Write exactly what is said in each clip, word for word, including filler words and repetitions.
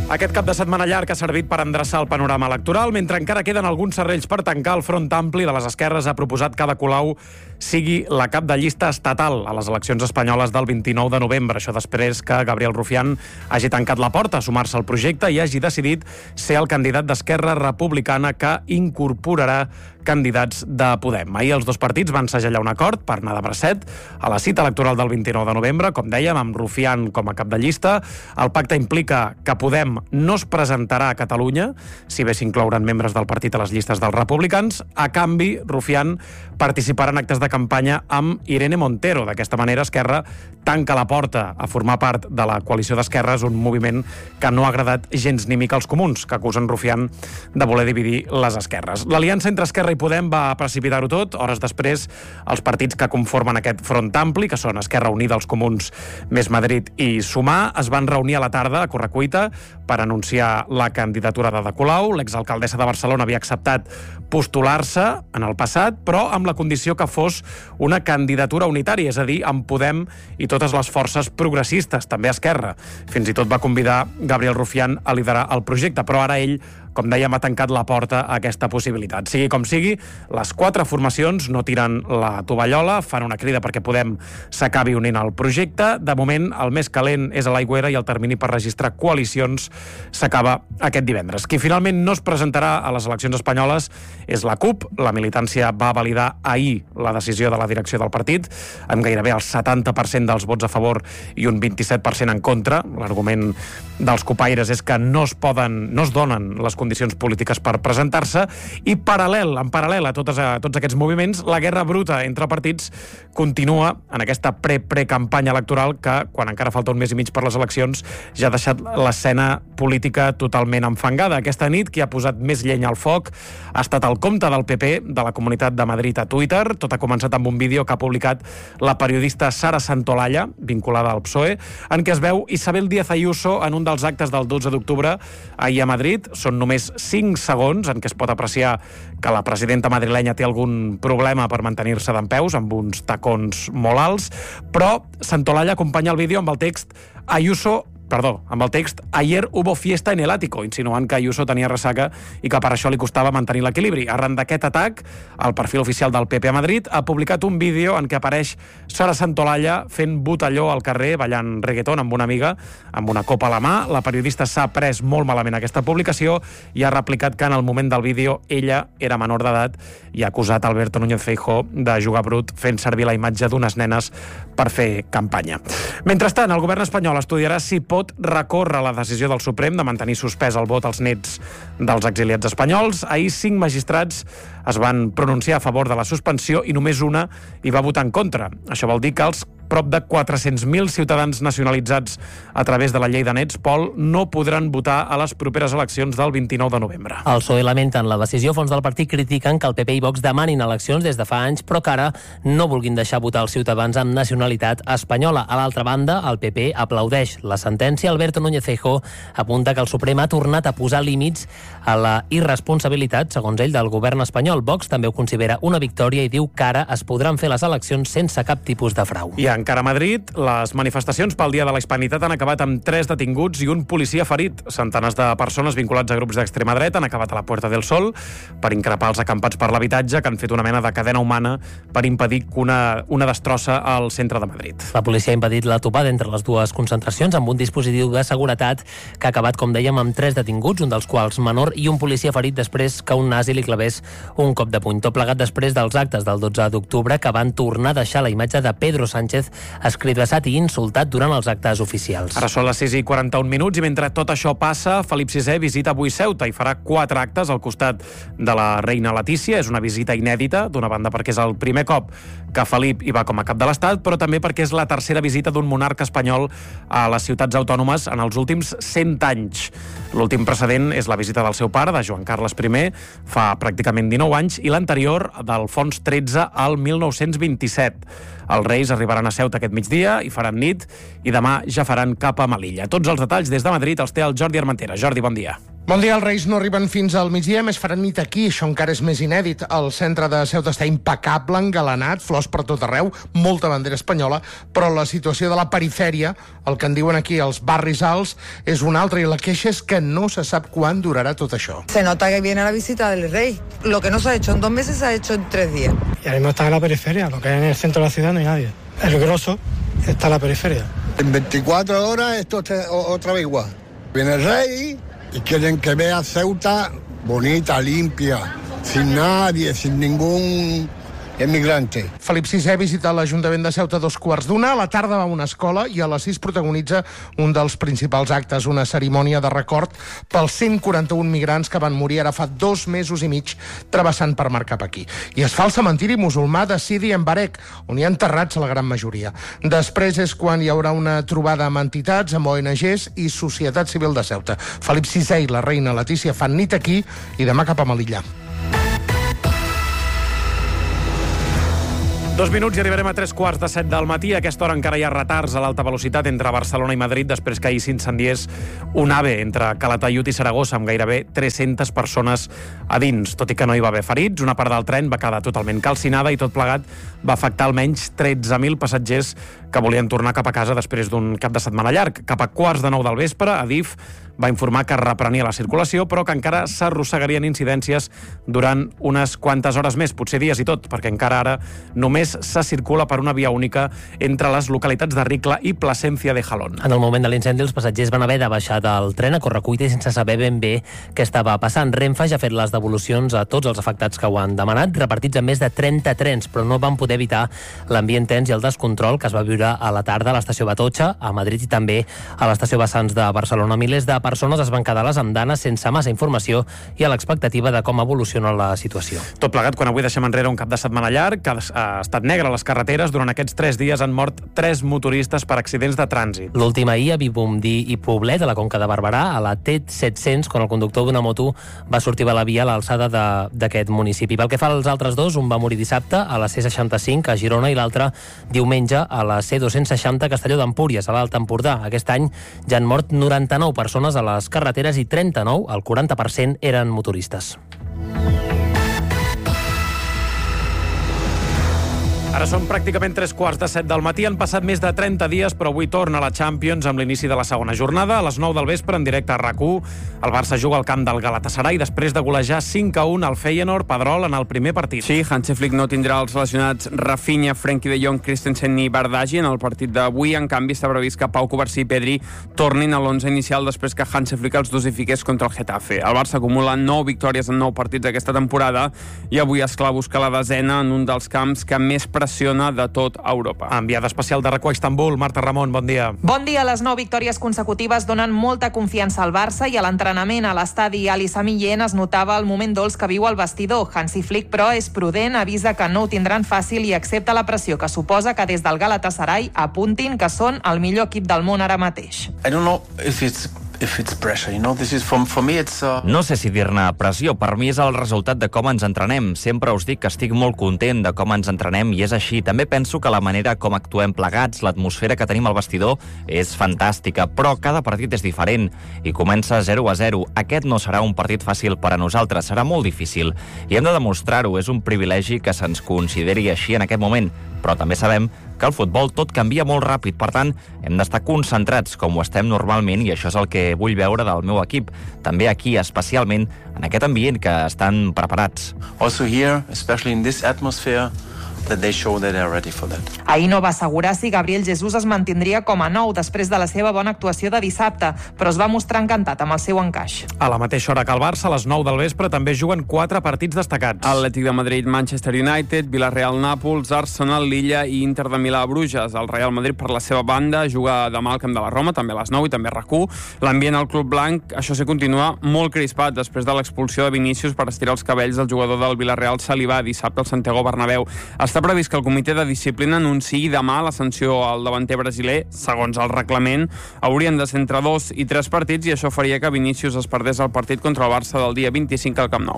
Aquest cap de setmana llarg ha servit per endreçar el panorama electoral, mentre encara queden alguns serrells per tancar. El Front Ampli de les Esquerres ha proposat que Ada Colau sigui la cap de llista estatal a les eleccions espanyoles del vint-i-nou de novembre. Això després que Gabriel Rufián hagi tancat la porta a sumar-se al projecte i hagi decidit ser el candidat d'Esquerra Republicana que incorporarà candidats de Podem. Ahir els dos partits van segellar un acord per anar de bracet a la cita electoral del vint-i-nou de novembre, com dèiem, amb Rufián com a cap de llista. El pacte implica que Podem no es presentarà a Catalunya, si bé s'inclouran membres del partit a les llistes dels republicans. A canvi, Rufián participarà en actes de campanya amb Irene Montero. D'aquesta manera, Esquerra tanca la porta a formar part de la coalició d'esquerres, un moviment que no ha agradat gens ni mica als comuns, que acusen Rufián de voler dividir les esquerres. L'aliança entre Esquerra i Podem va precipitar-ho tot. Hores després, els partits que conformen aquest front ampli, que són Esquerra Unida, els Comuns, Més Madrid i Sumar, es van reunir a la tarda a correcuita per anunciar la candidatura d'Ada Colau. L'exalcaldessa de Barcelona havia acceptat postular-se en el passat, però amb la condició que fos una candidatura unitària, és a dir, amb Podem i totes les forces progressistes, també Esquerra. Fins i tot va convidar Gabriel Rufián a liderar el projecte, però ara ell, com dèiem, ha tancat la porta a aquesta possibilitat. Sigui com sigui, les quatre formacions no tiren la tovallola, fan una crida perquè Podem s'acabi unint al projecte. De moment, el més calent és a l'aigüera i el termini per registrar coalicions s'acaba aquest divendres. Qui finalment no es presentarà a les eleccions espanyoles és la CUP. La militància va validar ahir la decisió de la direcció del partit, amb gairebé el setanta per cent dels vots a favor i un vint-i-set per cent en contra. L'argument dels cupaires és que no es poden, no es donen les condicions polítiques per presentar-se, i paral·lel, en paral·lel a, totes, a tots aquests moviments, la guerra bruta entre partits continua en aquesta pre-pre-campanya electoral que, quan encara falta un mes i mig per les eleccions, ja ha deixat l'escena política totalment enfangada. Aquesta nit, qui ha posat més llenya al foc ha estat el compte del P P de la Comunitat de Madrid a Twitter. Tot ha començat amb un vídeo que ha publicat la periodista Sara Santolaya, vinculada al P S O E, en què es veu Isabel Díaz Ayuso en un dels actes del dotze d'octubre ahir a Madrid. Són només cinc segons en què es pot apreciar que la presidenta madrilenya té algun problema per mantenir-se dempeus, amb uns tacons molt alts, però Santolaya acompanya el vídeo amb el text Ayuso Perdó, amb el text «Ayer hubo fiesta en el ático», insinuant que Ayuso tenia ressaca i que per això li costava mantenir l'equilibri. Arran d'aquest atac, el perfil oficial del P P a Madrid ha publicat un vídeo en què apareix Sara Santolaya fent botelló al carrer, ballant reggaeton amb una amiga, amb una copa a la mà. La periodista s'ha pres molt malament aquesta publicació i ha replicat que en el moment del vídeo ella era menor d'edat i ha acusat Alberto Núñez Feijóo de jugar brut fent servir la imatge d'unes nenes per fer campanya. Mentrestant, el govern espanyol estudiarà si pot recórrer la decisió del Suprem de mantenir suspès el vot als nets dels exiliats espanyols. Ahir cinc magistrats es van pronunciar a favor de la suspensió i només una hi va votar en contra. Això vol dir que els prop de quatre-cents mil ciutadans nacionalitzats a través de la llei de nets, Pol, no podran votar a les properes eleccions del vint-i-nou de novembre. El P S O E lamenten la decisió. Fons del partit critiquen que el P P i Vox demanin eleccions des de fa anys, però que ara no vulguin deixar votar els ciutadans amb nacionalitat espanyola. A l'altra banda, el P P aplaudeix la sentència. Alberto Núñez Feijóo apunta que el Suprem ha tornat a posar límits a la irresponsabilitat, segons ell, del govern espanyol. Vox també ho considera una victòria i diu que ara es podran fer les eleccions sense cap tipus de frau. I encara a Madrid, les manifestacions pel Dia de la Hispanitat han acabat amb tres detinguts i un policia ferit. Centenars de persones vinculats a grups d'extrema dreta han acabat a la Puerta del Sol per increpar els acampats per l'habitatge, que han fet una mena de cadena humana per impedir que una, una destrossa al centre de Madrid. La policia ha impedit la topada entre les dues concentracions amb un dispositiu de seguretat que ha acabat, com dèiem, amb tres detinguts, un dels quals menor, i un policia ferit després que un nazi li clavés un cop de puny. Tot plegat després dels actes del dotze d'octubre, que van tornar a deixar la imatge de Pedro Sánchez escridassat i insultat durant els actes oficials. Ara són les sis i quaranta-un minuts i mentre tot això passa, Felip sisè visita avui Ceuta i farà quatre actes al costat de la reina Letícia. És una visita inèdita, d'una banda perquè és el primer cop que Felip hi va com a cap de l'Estat, però també perquè és la tercera visita d'un monarca espanyol a les ciutats autònomes en els últims cent anys. L'últim precedent és la visita del seu pare, de Joan Carles primer, fa pràcticament dinou anys, i l'anterior, d'Alfons tretze, al mil nou-cents vint-i-set. Els Reis arribaran a Ceuta aquest migdia i faran nit, i demà ja faran cap a Melilla. Tots els detalls des de Madrid els té el Jordi Armentera. Jordi, bon dia. Bon dia, els Reis no arriben fins al migdia, més faran nit aquí, això encara és més inèdit. El centre de Ceuta està impecable, engalanat, flors per tot arreu, molta bandera espanyola, però la situació de la perifèria, el que en diuen aquí els barris alts, és una altra, i la queixa és que no se sap quan durarà tot això. Se nota que viene la visita del rey. Lo que no se ha hecho en dos meses se ha hecho en tres días. Y ahora mismo está en la periferia, lo que es en el centro de la ciudad no hay nadie. El grosso está en la periferia. En veinticuatro horas esto está otra vez igual. Viene el rey y quieren que vea Ceuta bonita, limpia, sin nadie, sin ningún emigrante. Felip sisè visita l'Ajuntament de Ceuta a dos quarts d'una, a la tarda va a una escola i a les sis protagonitza un dels principals actes, una cerimònia de record pels cent quaranta-un migrants que van morir ara fa dos mesos i mig travessant per mar cap aquí. I es fa al cementiri musulmà de Sidi Embarek, on hi ha enterrats la gran majoria. Després és quan hi haurà una trobada amb entitats, amb O N Ges i Societat Civil de Ceuta. Felip sisè i la reina Letícia fan nit aquí i demà cap a Melilla. Dos minuts i arribarem a tres quarts de set del matí. A aquesta hora encara hi ha retards a l'alta velocitat entre Barcelona i Madrid després que ahir s'incendiés un AVE entre Calataiud i Saragossa amb gairebé tres-centes persones a dins. Tot i que no hi va haver ferits, una part del tren va quedar totalment calcinada i tot plegat va afectar almenys tretze mil passatgers que volien tornar cap a casa després d'un cap de setmana llarg. Cap a quarts de nou del vespre, Adif va informar que reprenia la circulació, però que encara s'arrossegarien incidències durant unes quantes hores més, potser dies i tot, perquè encara ara només se circula per una via única entre les localitats de Ricla i Plasencia de Jalón. En el moment de l'incendi, els passatgers van haver de baixar del tren a correcuita sense saber ben bé què estava passant. Renfe ja ha fet les devolucions a tots els afectats que ho han demanat, repartits en més de trenta trens, però no van poder evitar l'ambient tens i el descontrol que es va viure a la tarda a l'estació Batotxa, a Madrid i també a l'estació Bassans de Barcelona. Milers de persones es van quedar a les andanes sense massa informació i a l'expectativa de com evoluciona la situació. Tot plegat, quan avui deixem enrere un cap de setmana llarg, que ha estat negre a les carreteres, durant aquests tres dies han mort tres motoristes per accidents de trànsit. L'últim ahir a Vivomdí i Poblet, a la Conca de Barberà, a la T set-cents, quan el conductor d'una moto va sortir a la via a l'alçada d'aquest municipi. Pel que fa als altres dos, un va morir dissabte a la C seixanta-cinc a Girona i l'altre diumenge a la C dos-cents seixanta a Castelló d'Empúries, a l'Alt Empordà. Aquest any ja han mort noranta-nou persones a les carreteres i trenta-nou, el quaranta per cent, eren motoristes. Ara són pràcticament tres quarts de set del matí. Han passat més de trenta dies, però avui torna la Champions amb l'inici de la segona jornada. A les nou del vespre, en directe a RAC u, el Barça juga al camp del Galatasaray després de golejar cinc a un al Feyenoord Pedrol en el primer partit. Sí, Hansi Flick no tindrà els relacionats Rafinha, Frenkie de Jong, Christensen i Bardghji en el partit d'avui. En canvi, està previst que Pau Covarsí i Pedri tornin a l'onze inicial després que Hansi Flick els dosifiqués contra el Getafe. El Barça acumula nou victòries en nou partits aquesta temporada i avui, esclar, busca la desena en un dels camps que més pressiona de tot Europa. Enviada especial de RAC u a Istanbul, Marta Ramon, bon dia. Bon dia. Les nou victòries consecutives donen molta confiança al Barça i a l'entrenament a l'estadi Ali Sami Yen es notava el moment dolç que viu el vestidor. Hansi Flick, però, és prudent, avisa que no ho tindran fàcil i accepta la pressió que suposa que des del Galatasaray apuntin que són el millor equip del món ara mateix. I don't know if it's If it's pressure, you know, this is for, for me it's uh... No sé si dir-ne pressió, per mi és el resultat de com ens entrenem. Sempre us dic que estic molt content de com ens entrenem i és així. També penso que la manera com actuem plegats, l'atmosfera que tenim al vestidor és fantàstica, però cada partit és diferent i comença zero a zero. Aquest no serà un partit fàcil per a nosaltres, serà molt difícil i hem de demostrar-ho. És un privilegi que se'ns consideri així en aquest moment, però també sabem que al futbol tot canvia molt ràpid, per tant, hem d'estar concentrats com ho estem normalment i això és el que vull veure del meu equip, també aquí, especialment en aquest ambient que estan preparats. Also here, especially in this atmosphere, that they show that they're ready for that. Ahir no va assegurar si Gabriel Jesús es mantindria com a nou després de la seva bona actuació de dissabte, però es va mostrar encantat amb el seu encaix. A la mateixa hora que el Barça, a les nou del vespre, també juguen quatre partits destacats. Atlètic de Madrid, Manchester United, Villarreal, Nàpols, Arsenal, Lilla i Inter de Milà, Bruges. El Real Madrid, per la seva banda, juga demà al camp de la Roma, també a les nou i també a RAC u. L'ambient al Club Blanc, això sí, continua molt crispat després de l'expulsió de Vinícius per estirar els cabells del jugador del Villarreal, Salivà, dissabte al Santiago Bernabéu. Està previst que el comitè de disciplina anunciï demà la sanció al davanter brasiler. Segons el reglament, haurien de ser entre dos i tres partits i això faria que Vinícius es perdés el partit contra el Barça del dia vint-i-cinc al Camp Nou.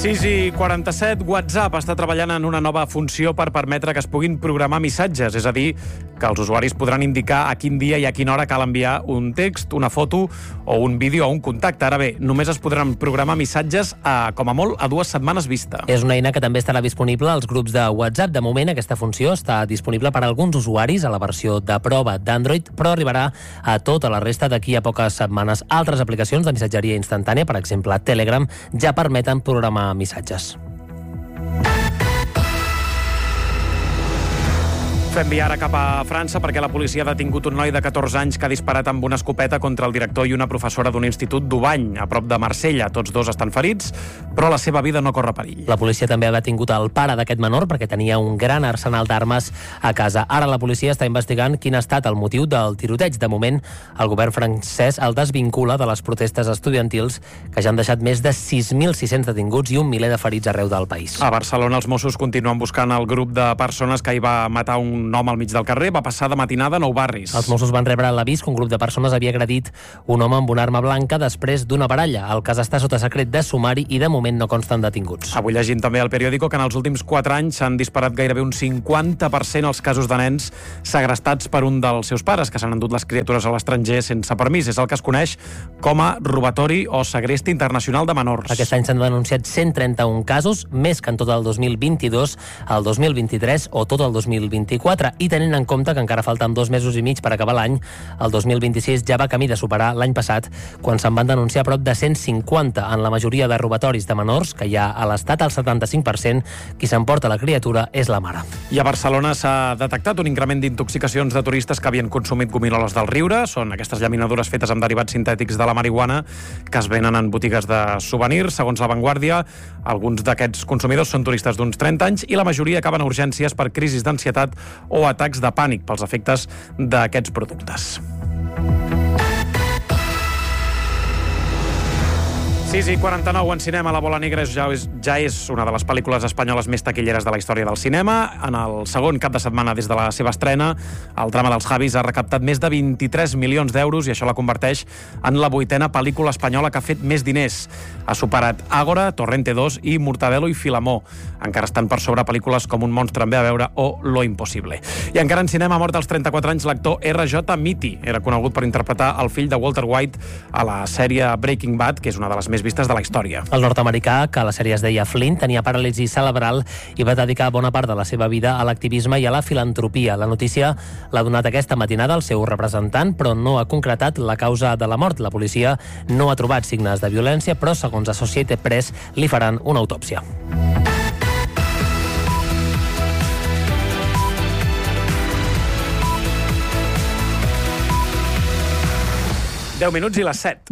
sis i quaranta-set, WhatsApp està treballant en una nova funció per permetre que es puguin programar missatges, és a dir, que els usuaris podran indicar a quin dia i a quina hora cal enviar un text, una foto o un vídeo o un contacte. Ara bé, només es podran programar missatges a, com a molt, a dues setmanes vista. És una eina que també estarà disponible als grups de WhatsApp. De moment, aquesta funció està disponible per a alguns usuaris a la versió de prova d'Android, però arribarà a tota la resta d'aquí a poques setmanes. Altres aplicacions de missatgeria instantània, per exemple Telegram, ja permeten programar missatges. Fem via ara cap a França perquè la policia ha detingut un noi de catorze anys que ha disparat amb una escopeta contra el director i una professora d'un institut d'Ubany, a prop de Marsella. Tots dos estan ferits, però la seva vida no corre perill. La policia també ha detingut el pare d'aquest menor perquè tenia un gran arsenal d'armes a casa. Ara la policia està investigant quin ha estat el motiu del tiroteig. De moment, el govern francès el desvincula de les protestes estudiantils que ja han deixat més de sis mil sis-cents detinguts i un miler de ferits arreu del país. A Barcelona, els Mossos continuen buscant el grup de persones que hi va matar un un home al mig del carrer, va passar de matinada a Nou Barris. Els Mossos van rebre l'avís que un grup de persones havia agredit un home amb una arma blanca després d'una baralla. El cas està sota secret de sumari i de moment no consten detinguts. Avui llegim també al periòdico que en els últims quatre anys s'han disparat gairebé un cinquanta per cent els casos de nens segrestats per un dels seus pares, que s'han endut les criatures a l'estranger sense permís. És el que es coneix com a robatori o segrest internacional de menors. Aquest any s'han denunciat cent trenta-un casos, més que en tot el dos mil vint-i-dos, el dos mil vint-i-tres o tot el dos mil vint-i-quatre. I tenint en compte que encara falten dos mesos i mig per acabar l'any, el dos mil vint-i-sis ja va camí de superar l'any passat, quan se'n van denunciar prop de cent cinquanta. En la majoria de robatoris de menors, que hi ha a l'Estat el setanta-cinc per cent, qui s'emporta la criatura és la mare. I a Barcelona s'ha detectat un increment d'intoxicacions de turistes que havien consumit gominoles del riure. Són aquestes llaminadures fetes amb derivats sintètics de la marihuana que es venen en botigues de souvenirs. Segons La Vanguardia, alguns d'aquests consumidors són turistes d'uns trenta anys i la majoria acaben a urgències per crisis d'ansietat o atacs de pànic pels efectes d'aquests productes. sis i quaranta-nou en cinema. La Bola Negra ja és, ja és una de les pel·lícules espanyoles més taquilleres de la història del cinema. En el segon cap de setmana des de la seva estrena, el drama dels Javis ha recaptat més de vint-i-tres milions d'euros i això la converteix en la vuitena pel·lícula espanyola que ha fet més diners. Ha superat Ágora, Torrente dos i Mortadelo i Filamó. Encara estan per sobre pel·lícules com Un monstre en ve a veure o Lo impossible. I encara en cinema ha mort als trenta-quatre anys l'actor erre jota Mitty. Era conegut per interpretar el fill de Walter White a la sèrie Breaking Bad, que és una de les més vistes de la història. El nord-americà, que a la sèrie es deia Flynn, tenia paràlisi cerebral i va dedicar bona part de la seva vida a l'activisme i a la filantropia. La notícia l'ha donat aquesta matinada el seu representant, però no ha concretat la causa de la mort. La policia no ha trobat signes de violència, però, segons Associated Press, li faran una autòpsia. deu minuts i les set.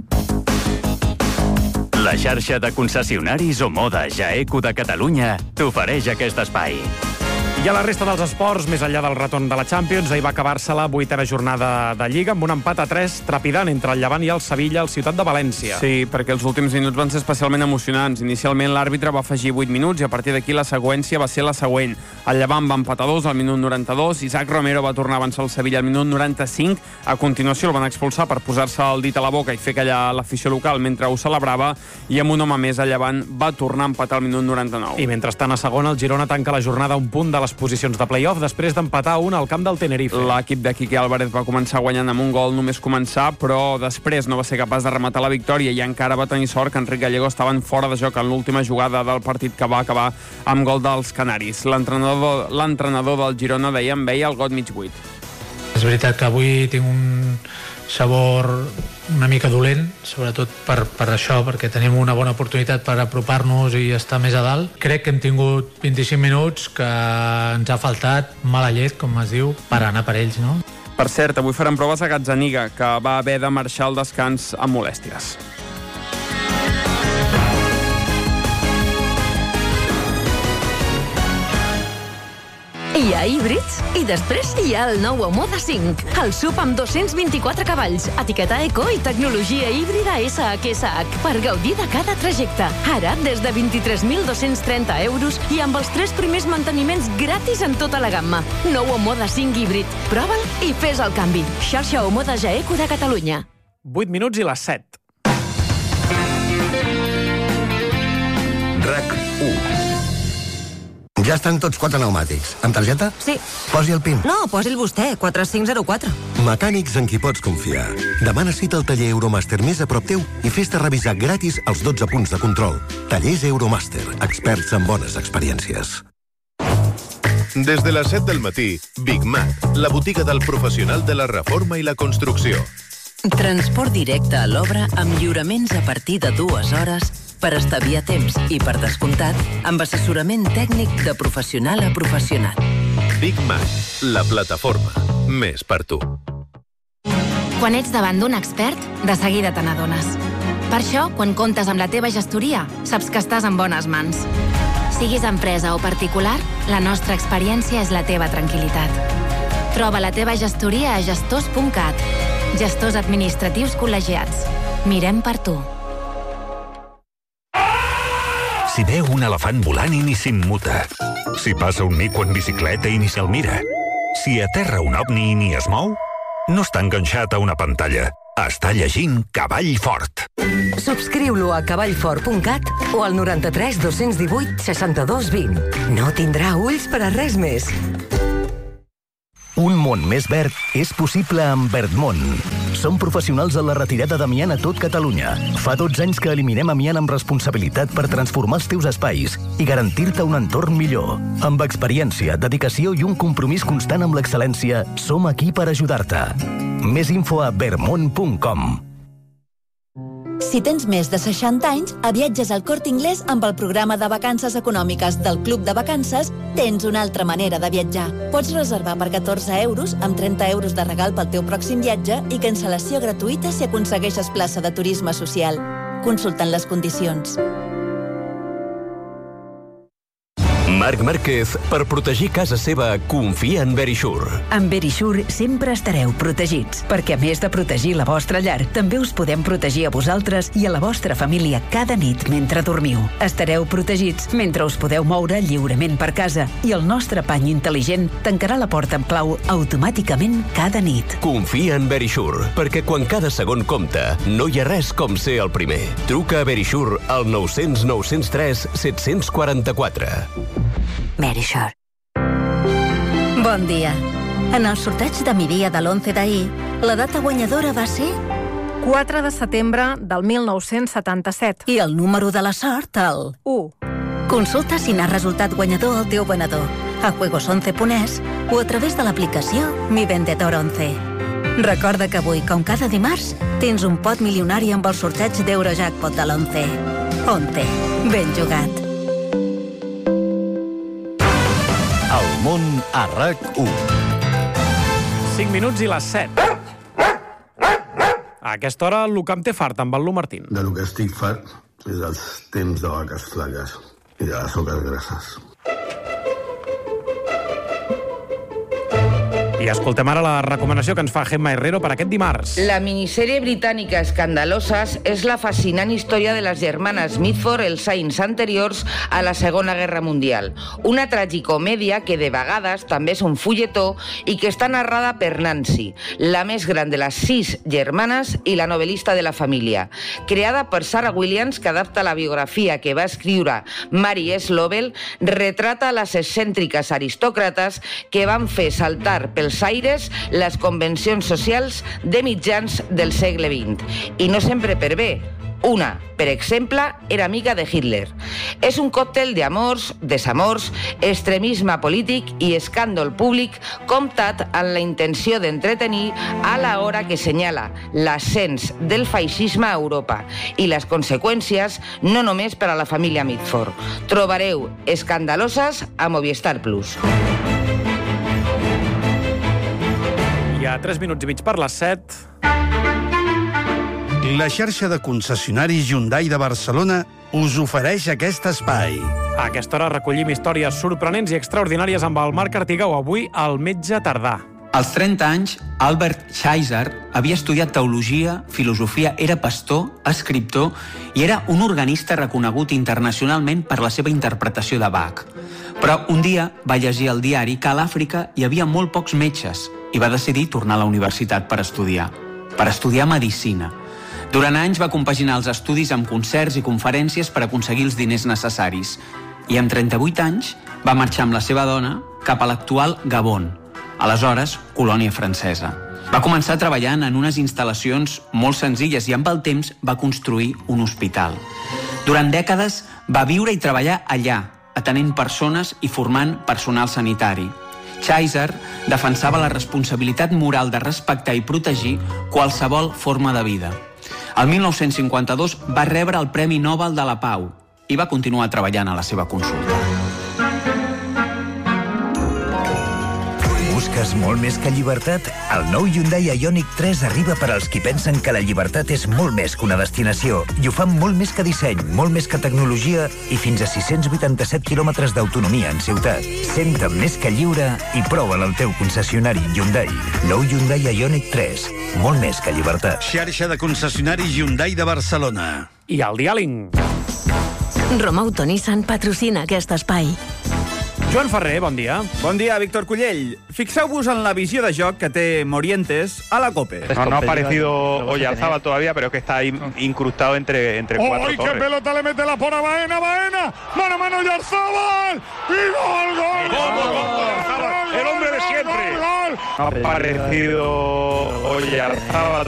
La xarxa de concessionaris Omoda Jaeco de Catalunya t'ofereix aquest espai. I a la resta dels esports, més enllà del retorn de la Champions, ahir va acabar-se la vuitena jornada de Lliga amb un empat a tres trepidant entre el Llevant i el Sevilla al Ciutat de València. Sí, perquè els últims minuts van ser especialment emocionants. Inicialment l'àrbitre va afegir vuit minuts i a partir d'aquí la seqüència va ser la següent. El Llevant va empatar dos al minut noranta-dos, Isaac Romero va tornar a avançar el Sevilla al minut noranta-cinc, a continuació el van expulsar per posar-se el dit a la boca i fer callar l'afició local mentre ho celebrava, i amb un home més el Llevant va tornar a empatar al minut noranta-nou. I mentrestant a segona el Girona tanca la jornada a un punt de les posicions de play-off després d'empatar un al camp del Tenerife. L'equip de Quique Álvarez va començar guanyant amb un gol només començar, però després no va ser capaç de rematar la victòria i encara va tenir sort que Enric Gallego estaven fora de joc en l'última jugada del partit que va acabar amb gol dels canaris. L'entrenador, l'entrenador del Girona deia em veia el got mig buit. És veritat que avui tinc un sabor una mica dolent, sobretot per, per això, perquè tenim una bona oportunitat per apropar-nos i estar més a dalt. Crec que hem tingut vint-i-cinc minuts que ens ha faltat mala llet, com es diu, per anar per ells, no? Per cert, avui farem proves a Gazzaniga, que va haver de marxar al descans amb molèsties. Hi ha híbrids i després hi ha el nou Omoda cinc, el S U V amb dos-cents vint-i-quatre cavalls, etiqueta eco i tecnologia híbrida essa hac essa hac per gaudir de cada trajecte. Ara des de vint-i-tres mil dos-cents trenta euros i amb els tres primers manteniments gratis en tota la gamma. Nou Omoda cinc híbrid. Prova'l i fes el canvi. Xarxa Omoda Jaeco de Catalunya. vuit minuts i les set. R A C u. Ja estan tots quatre pneumàtics. Amb targeta? Sí. Posi el PIN. No, posi'l vostè, quatre cinc zero quatre. Mecànics en qui pots confiar. Demana cita al taller Euromaster més a prop teu i fes-te revisar gratis els dotze punts de control. Tallers Euromaster, experts en bones experiències. Des de les set del matí, Big Mac, la botiga del professional de la reforma i la construcció. Transport directe a l'obra amb lliuraments a partir de dues hores per estalviar temps i, per descomptat, amb assessorament tècnic de professional a professional. Big Mac, la plataforma. Més per tu. Quan ets davant d'un expert, de seguida te n'adones. Per això, quan comptes amb la teva gestoria, saps que estàs en bones mans. Siguis empresa o particular, la nostra experiència és la teva tranquil·litat. Troba la teva gestoria a gestors punt cat. Gestors administratius col·legiats. Mirem per tu. Si veu un elefant volant i ni s'immuta. Si passa un mico en bicicleta i ni se'l mira. Si aterra un ovni i ni es mou, no està enganxat a una pantalla. Està llegint Cavall Fort. Subscriu-lo a cavall fort punt cat o al noranta-tres dos-cents divuit seixanta-dos vint. No tindrà ulls per a res més. Un món més verd és possible amb Verdmont. Som professionals en la retirada d'amiant a tot Catalunya. Fa dotze anys que eliminem amiant amb responsabilitat per transformar els teus espais i garantir-te un entorn millor. Amb experiència, dedicació i un compromís constant amb l'excel·lència, som aquí per ajudar-te. Més info a verdmont punt com. Si tens més de seixanta anys, a Viatges al Corte Inglés amb el programa de vacances econòmiques del Club de Vacances tens una altra manera de viatjar. Pots reservar per catorze euros amb trenta euros de regal pel teu pròxim viatge i cancel·lació gratuïta si aconsegueixes plaça de turisme social. Consultant les condicions. Marc Márquez, per protegir casa seva, confia en Verisure. Amb Verisure sempre estareu protegits, perquè a més de protegir la vostra llar, també us podem protegir a vosaltres i a la vostra família cada nit mentre dormiu. Estareu protegits mentre us podeu moure lliurement per casa i el nostre pany intel·ligent tancarà la porta amb clau automàticament cada nit. Confia en Verisure, perquè quan cada segon compta, no hi ha res com ser el primer. Truca a Verisure al nou cents nou cents tres set cents quaranta-quatre. Verisure. Bon dia. En el sorteig de mi dia de l'onze d'ahir, la data guanyadora va ser quatre de setembre del mil nou-cents setanta-set. I el número de la sort, el u. Consulta si n'ha resultat guanyador el teu venedor a juegos once punt es o a través de l'aplicació Mi Vendedor once. Recorda que avui, com cada dimarts, tens un pot milionari amb el sorteig d'Eurojackpot de l'onze. once. Ben jugat. El món a RAC u. cinc minuts i les set. A aquesta hora, el Lucam té fart amb el Lu Martín. De lo que estic fart és dels temps de vaques flaques i de les oques grasses. I escoltem ara la recomanació que ens fa Gemma Herrero per aquest dimarts. La miniserie britànica Escandalosas és la fascinant història de les germanes Mitford els anys anteriors a la Segona Guerra Mundial. Una tragicomèdia que de vegades també és un fulletó i que està narrada per Nancy, la més gran de les sis germanes i la novel·lista de la família. Creada per Sarah Williams, que adapta la biografia que va escriure Mary S. Lovell, retrata les excèntriques aristòcrates que van fer saltar pels aires les convencions socials de mitjans del segle vint. I no sempre per bé. Una, per exemple, era amiga de Hitler. És un còctel d'amors, desamors, extremisme polític i escàndol públic comptat amb la intenció d'entretenir a l'hora que senyala l'ascens del feixisme a Europa i les conseqüències no només per a la família Mitford. Trobareu Escandalosas a Movistar Plus. I a tres minuts i mig per les set... La xarxa de concessionaris Hyundai de Barcelona us ofereix aquest espai. A aquesta hora recollim històries sorprenents i extraordinàries amb el Marc Artigau. Avui, el metge tardà. Als trenta anys, Albert Schweitzer havia estudiat teologia, filosofia, era pastor, escriptor i era un organista reconegut internacionalment per la seva interpretació de Bach. Però un dia va llegir al diari que a l'Àfrica hi havia molt pocs metges i va decidir tornar a la universitat per estudiar, per estudiar medicina. Durant anys va compaginar els estudis amb concerts i conferències per aconseguir els diners necessaris. i amb trenta-vuit anys va marxar amb la seva dona cap a l'actual Gabon, aleshores colònia francesa. Va començar treballant en unes instal·lacions molt senzilles i amb el temps va construir un hospital. Durant dècades va viure i treballar allà, atenent persones i formant personal sanitari. Chaser defensava la responsabilitat moral de respectar i protegir qualsevol forma de vida. El mil nou-cents cinquanta-dos va rebre el Premi Nobel de la Pau i va continuar treballant a la seva consulta. Busques molt més que llibertat? El nou Hyundai Ioniq tres arriba per als qui pensen que la llibertat és molt més que una destinació i ho fan molt més que disseny, molt més que tecnologia i fins a sis-cents vuitanta-set quilòmetres d'autonomia en ciutat. Senta més que lliure i prova'l al teu concessionari Hyundai. Nou Hyundai Ioniq tres, molt més que llibertat. Xarxa de concessionaris Hyundai de Barcelona. I el diàling. Romauto Nissan patrocina aquest espai. Joan Ferrer, bon dia. Bon dia, Víctor Cullell. Fixeu-vos en la visió de joc que té Morientes a la COPE. No, no ha aparecido Oyarzábal todavía, pero es que está ahí incrustado entre, entre cuatro ¡Ay, torres. qué pelota le mete la por a Baena, Baena! ¡Mano a mano Oyarzábal! ¡Y gol, gol, gol, gol, gol! El hombre de siempre. No ha aparecido Oyarzábal